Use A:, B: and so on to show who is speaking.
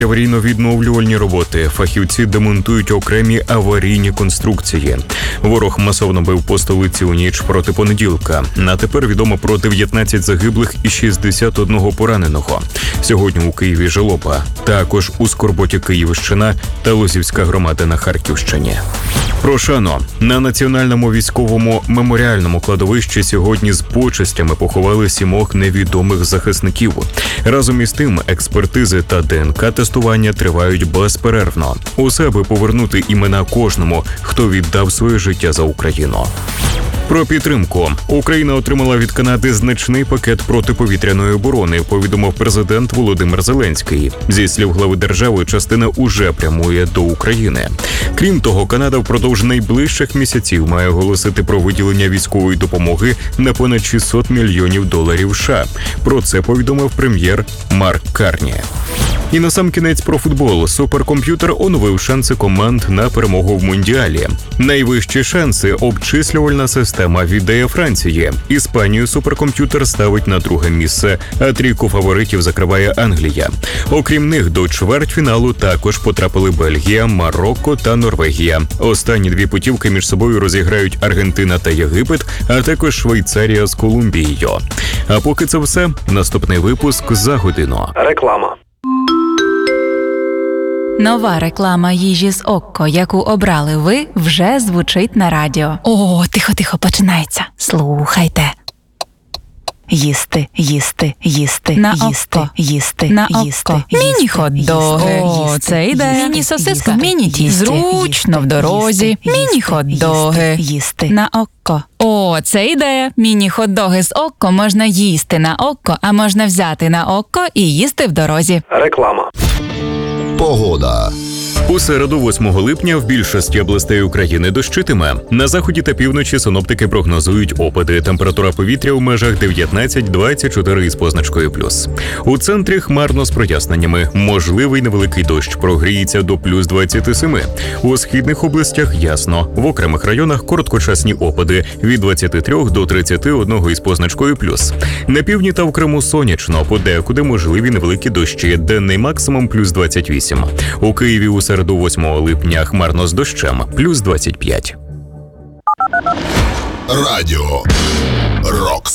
A: Аварійно-відновлювальні роботи. Фахівці демонтують окремі аварійні конструкції. Ворог масовно бив по столиці у ніч проти понеділка. На тепер відомо про 19 загиблих і 61 пораненого. Сьогодні у Києві жалоба. Також у скорботі Київщина та Лозівська громада на Харківщині. Про шану. На Національному військовому меморіальному кладовищі сьогодні з почестями поховали 7 невідомих захисників. Разом із тим, експертизи та ДНК-тестування тривають безперервно. Усе аби повернути імена кожному, хто віддав своє життя за Україну. Про підтримку. Україна отримала від Канади значний пакет протиповітряної оборони, повідомив президент Володимир Зеленський. Зі слів глави держави, частина уже прямує до України. Крім того, Канада впродовж найближчих місяців має оголосити про виділення військової допомоги на понад $600 мільйонів США. Про це повідомив прем'єр Марк Карні. І насамкінець про футбол. Суперкомп'ютер оновив шанси команд на перемогу в Мундіалі. Найвищі шанси обчислювальна система віддає Франції. Іспанію суперкомп'ютер ставить на друге місце, а трійку фаворитів закриває Англія. Окрім них, до чвертьфіналу також потрапили Бельгія, Марокко та Норвегія. Останні 2 путівки між собою розіграють Аргентина та Єгипет, а також Швейцарія з Колумбією. А поки це все, наступний випуск за годину.
B: Реклама.
C: Нова реклама їжі з Окко, яку обрали ви, вже звучить на радіо. О, тихо, починається. Слухайте. Їсти, їсти, їсти,
D: на
C: їсти,
D: Окко.
C: їсти,
D: На
C: їсти,
D: Окко.
C: Міні-хот-доги.
D: О, це йде.
C: Міні-сосиска.
D: Міні-тісті.
C: Зручно в дорозі. Міні-хот-доги.
D: Їсти.
C: На Окко. О, це ідея. Міні-хот-доги з Окко можна їсти на Окко, а можна взяти на Окко і їсти в дорозі.
B: Реклама.
E: Погода.
A: У середу, 8 липня, в більшості областей України дощитиме. На заході та півночі синоптики прогнозують опади. Температура повітря у межах 19-24 із позначкою плюс. У центрі хмарно з проясненнями. Можливий невеликий дощ, прогріється до плюс 27. У східних областях ясно. В окремих районах короткочасні опади від 23 до 31 із позначкою плюс. На півдні та в Криму сонячно, подекуди можливі невеликі дощі, денний максимум плюс 28. У Києві у середу 8 липня хмарно з дощем, плюс 25.
E: Радіо Рокс.